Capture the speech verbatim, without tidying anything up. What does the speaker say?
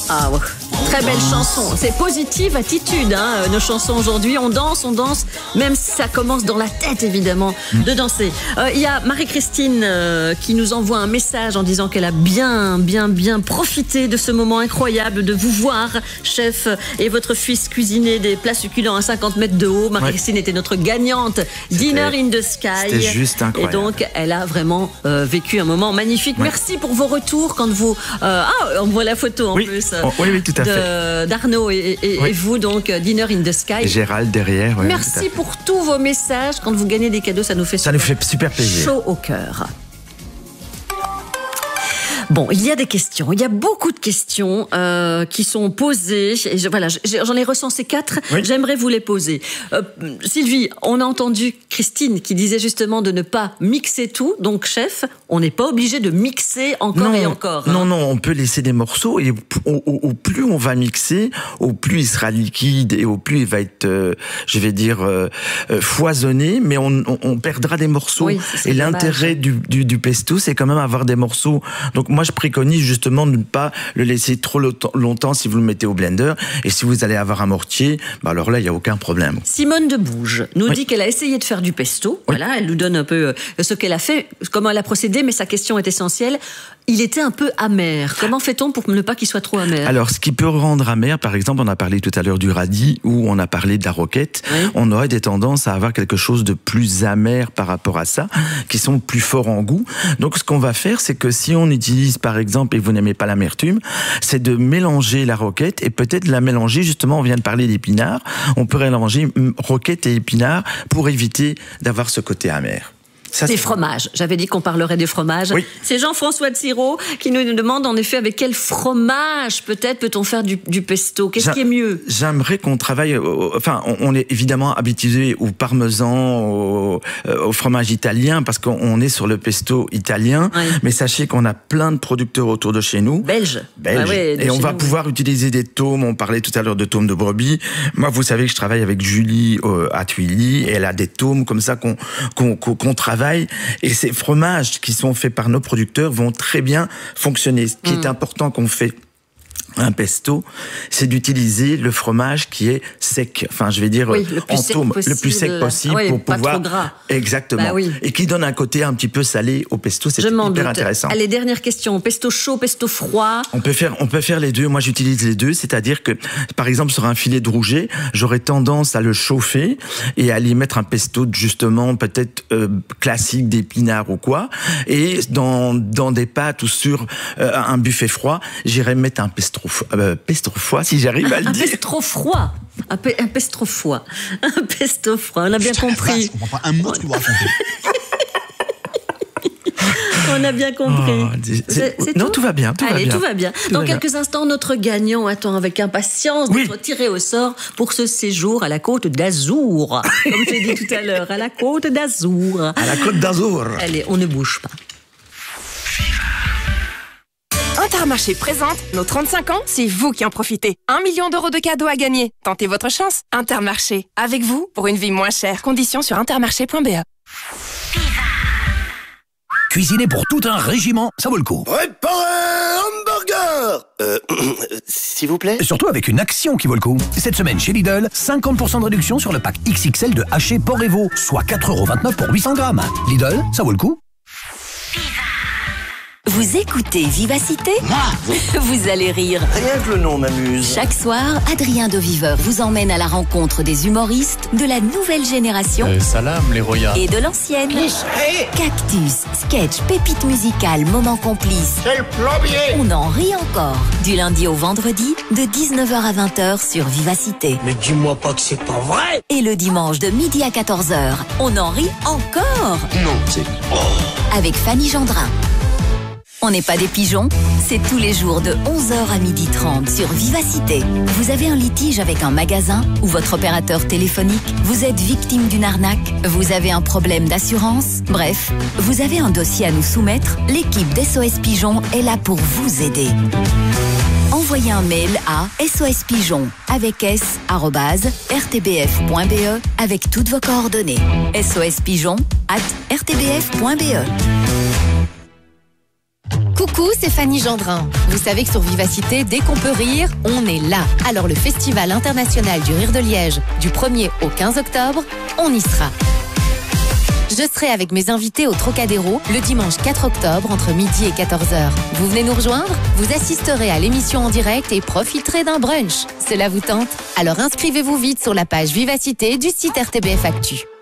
Ah ouais. Très belle chanson, c'est positive attitude, hein, nos chansons aujourd'hui, on danse, on danse, même si ça commence dans la tête évidemment, de danser. Il euh, y a Marie-Christine euh, qui nous envoie un message en disant qu'elle a bien, bien, bien profité de ce moment incroyable de vous voir, chef, et votre fils cuisiner des plats succulents à cinquante mètres de haut. Marie-Christine ouais. était notre gagnante, Dinner in the Sky. C'était juste incroyable. Et donc, elle a vraiment euh, vécu un moment magnifique. Ouais. Merci pour vos retours quand vous... Euh, ah, on voit la photo en oui. plus. Oh, oui, oui, tout à fait. d'Arnaud et, et, oui. et vous, donc Dinner in the Sky. Et Gérald derrière. Ouais, merci pour tous vos messages. Quand vous gagnez des cadeaux, ça nous fait ça super, nous fait super plaisir. Chaud au cœur. Bon, il y a des questions. Il y a beaucoup de questions euh, qui sont posées. Et je, voilà, j'en ai recensé quatre. Oui. J'aimerais vous les poser. Euh, Sylvie, on a entendu Christine qui disait justement de ne pas mixer tout. Donc, chef, on n'est pas obligé de mixer encore non, et encore. Non, hein. non, on peut laisser des morceaux. Et au, au, au plus on va mixer, au plus il sera liquide et au plus il va être, euh, je vais dire, euh, euh, foisonné. Mais on, on, on perdra des morceaux. Oui, et l'intérêt du, du, du pesto, c'est quand même avoir des morceaux. Donc, moi, je préconise justement de ne pas le laisser trop longtemps si vous le mettez au blender. Et si vous allez avoir un mortier, bah alors là, il n'y a aucun problème. Simone de Bouge nous oui. dit qu'elle a essayé de faire du pesto. Oui. Voilà, elle nous donne un peu ce qu'elle a fait, comment elle a procédé, mais sa question est essentielle. Il était un peu amer. Comment fait-on pour ne pas qu'il soit trop amer? Alors, ce qui peut rendre amer, par exemple, on a parlé tout à l'heure du radis ou on a parlé de la roquette. Oui. On aurait des tendances à avoir quelque chose de plus amer par rapport à ça, qui sont plus forts en goût. Donc, ce qu'on va faire, c'est que si on utilise, par exemple, et vous n'aimez pas l'amertume, c'est de mélanger la roquette et peut-être la mélanger, justement, on vient de parler d'épinards, on pourrait mélanger roquette et épinards pour éviter d'avoir ce côté amer. Ça, des fromages. J'avais dit qu'on parlerait des fromages. Oui. C'est Jean-François de Siro qui nous demande en effet avec quel fromage peut-être peut-on faire du, du pesto. Qu'est-ce qui est mieux? J'aimerais qu'on travaille. Au, enfin, on, on est évidemment habitué au parmesan, au, au fromage italien parce qu'on est sur le pesto italien. Oui. Mais sachez qu'on a plein de producteurs autour de chez nous. Belges. Belges. Ah ouais, et on va nous, pouvoir oui. utiliser des tômes. On parlait tout à l'heure de tômes de brebis. Moi, vous savez que je travaille avec Julie euh, à Tuilly et elle a des tômes comme ça qu'on qu'on, qu'on travaille. Et ces fromages qui sont faits par nos producteurs vont très bien fonctionner. Ce qui mmh. est important qu'on fait un pesto, c'est d'utiliser le fromage qui est sec. Enfin, je vais dire oui, le plus en tôme, le plus sec possible oui, pour pas pouvoir. Trop gras. Exactement. Bah oui. Et qui donne un côté un petit peu salé au pesto. C'est hyper doute. intéressant. Allez, dernière question. Pesto chaud, pesto froid. On peut faire, on peut faire les deux. Moi, j'utilise les deux. C'est-à-dire que, par exemple, sur un filet de rouget, j'aurais tendance à le chauffer et à y mettre un pesto justement peut-être euh, classique d'épinards ou quoi. Et dans dans des pâtes ou sur euh, un buffet froid, j'irais mettre un pesto. Euh, pesto froid, si j'arrive à le un dire. Un pesto froid. Un, pe un pesto froid. Un pesto froid. On a bien Putain, compris. Je comprends pas un mot que tu dois raconter. On a bien compris. Oh, c'est, c'est non, tout, tout va bien. Tout Allez, va bien. tout va bien. Tout Dans va quelques bien. instants, notre gagnant attend avec impatience d'être oui. tiré au sort pour ce séjour à la Côte d'Azur. Comme j'ai dit tout à l'heure, à la Côte d'Azur. À la Côte d'Azur. Allez, on ne bouge pas. Intermarché présente nos trente-cinq ans, c'est vous qui en profitez. Un million d'euros de cadeaux à gagner. Tentez votre chance. Intermarché, avec vous pour une vie moins chère. Conditions sur intermarché point b e. Cuisiner pour tout un régiment, ça vaut le coup. Préparez hamburger Euh, s'il vous plaît. Et surtout avec une action qui vaut le coup. Cette semaine chez Lidl, cinquante pour cent de réduction sur le pack X X L de haché porc et veau, soit quatre euros vingt-neuf pour huit cents grammes. Lidl, ça vaut le coup. Vous écoutez Vivacité ? Moi ? Vous allez rire. Rien que le nom m'amuse. Chaque soir, Adrien de Viveur vous emmène à la rencontre des humoristes de la nouvelle génération euh, salam les royas et de l'ancienne. Hey. Cactus, sketch, pépites musicales, moments complices. C'est le plombier. On en rit encore. Du lundi au vendredi, de dix-neuf heures à vingt heures sur Vivacité. Mais dis-moi pas que c'est pas vrai. Et le dimanche de midi à quatorze heures, on en rit encore. Non, c'est... Oh. Avec Fanny Gendrin. On n'est pas des pigeons, c'est tous les jours de onze heures à midi trente sur Vivacité. Vous avez un litige avec un magasin ou votre opérateur téléphonique, vous êtes victime d'une arnaque, vous avez un problème d'assurance, bref, vous avez un dossier à nous soumettre, l'équipe d'S O S Pigeon est là pour vous aider. Envoyez un mail à sospigeon avec s arobase r t b f point b e avec toutes vos coordonnées. sospigeon arobase r t b f point b e Coucou, c'est Fanny Gendrin. Vous savez que sur Vivacité, dès qu'on peut rire, on est là. Alors le Festival international du rire de Liège, du premier au quinze octobre, on y sera. Je serai avec mes invités au Trocadéro le dimanche quatre octobre entre midi et quatorze heures. Vous venez nous rejoindre? Vous assisterez à l'émission en direct et profiterez d'un brunch. Cela vous tente? Alors inscrivez-vous vite sur la page Vivacité du site R T B F Actu.